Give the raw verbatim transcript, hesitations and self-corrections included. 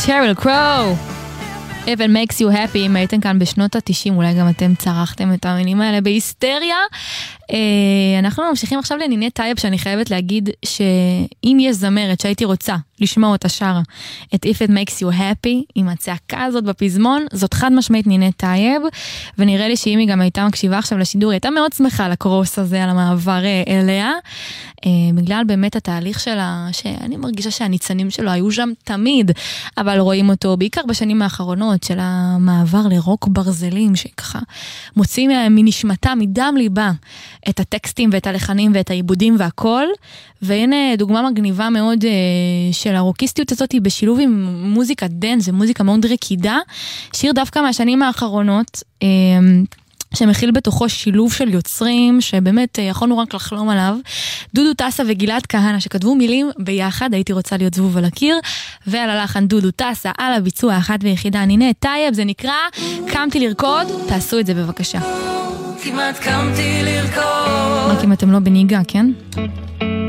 שריל קרו. If it makes you happy, אם הייתם כאן בשנות ה-תשעים, אולי גם אתם צרחתם את המילים האלה בהיסטריה. אנחנו ממשיכים עכשיו לנינת טייב, שאני חייבת להגיד שאם יש זמרת שהייתי רוצה לשמוע אותה שרה את If it makes you happy, עם הצעקה הזאת בפזמון, זאת חד משמעית נינת טייב, ונראה לי שאם היא גם הייתה מקשיבה עכשיו לשידור, היא הייתה מאוד שמחה על הקרוס הזה, על המעבר אליה, בגלל באמת התהליך שלה, שאני מרגישה שהניצנים שלו היו שם תמיד, אבל רואים אותו בעיקר בשנים האחרונות של המעבר לרוק ברזלים, שככה מוצאים מנשמתה, מדם ליבה, את הטקסטים ואת הלחנים ואת העיבודים והכל, והנה דוגמה מגניבה מאוד של הרוקיסטיות הזאת בשילוב עם מוזיקה דנס, זה מוזיקה מאוד רקידה, שיר דווקא מהשנים האחרונות, שמכיל בתוכו שילוב של יוצרים, שבאמת יכולנו רק לחלום עליו, דודו טסה וגלעד כהנה, שכתבו מילים ביחד, הייתי רוצה להיות זבוב על הקיר, ועל הלחן דודו טסה, על הביצוע אחת ויחידה, נינת טייב, זה נקרא קמתי לרקוד, תעשו את זה בבקשה. כמעט קמתי לרקוד. רק אם אתם לא בנהיגה, כן?